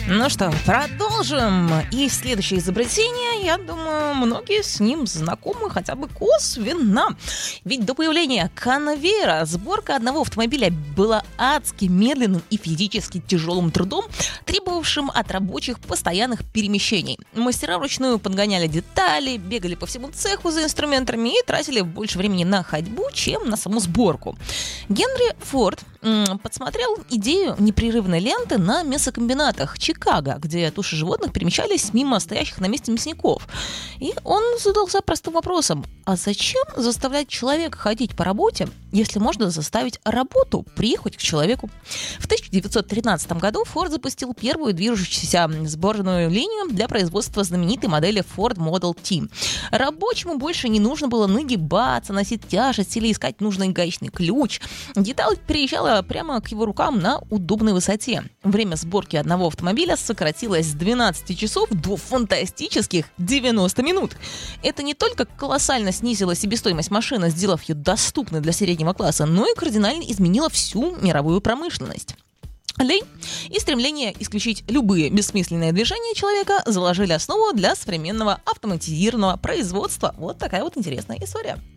Ну что, продолжим. И следующее изобретение, я думаю, многие с ним знакомы хотя бы косвенно. Ведь до появления конвейера сборка одного автомобиля была адски медленным и физически тяжелым трудом, требовавшим от рабочих постоянных перемещений. Мастера вручную подгоняли детали, бегали по всему цеху за инструментами и тратили больше времени на ходьбу, чем на саму сборку. Генри Форд подсмотрел идею непрерывной ленты на мясокомбинатах Чикаго, где туши животных перемещались мимо стоящих на месте мясников. И он задался простым вопросом: а зачем заставлять человека ходить по работе, если можно заставить работу приехать к человеку? В 1913 году Форд запустил первую движущуюся сборную линию для производства знаменитой модели Ford Model T. Рабочему больше не нужно было нагибаться, носить тяжесть или искать нужный гаечный ключ. Деталь переезжала прямо к его рукам на удобной высоте. Время сборки одного автомобиля сократилось с 12 часов до фантастических 90 минут. Это не только колоссально снизило себестоимость машины, сделав ее доступной для среднего класса, но и кардинально изменило всю мировую промышленность. Лень и стремление исключить любые бессмысленные движения человека заложили основу для современного автоматизированного производства. Вот такая вот интересная история.